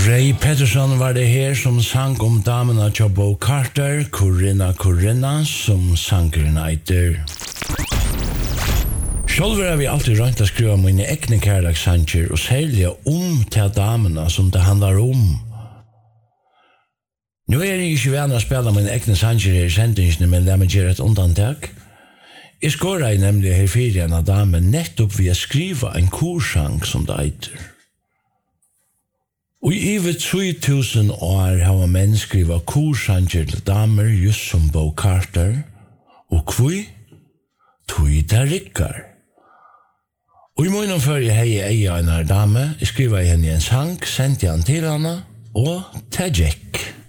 Ray Pettersson var det her som sang om damena til Bo Carter, Corinna, som sangeren eiter. Sjálfur har vi alltid rønt å skrive mine egne kærleiksanger og særlig til damena som det handlar om. Nu er jeg ikke vana å spille mine egne sanger her i sendingsene, men la meg gjøre et undantak. Jeg skåret nemlig her fire en av damen nettopp ved å skrive en korsang som det eiter. Og i over 2000 år har menn skrivet korsanger til damer just som Bo Carter, og kvui? Tui der rikkar. Og i måneden før jeg heier en dame, skriver jeg henne en sang, sendte han til henne, og til Jack.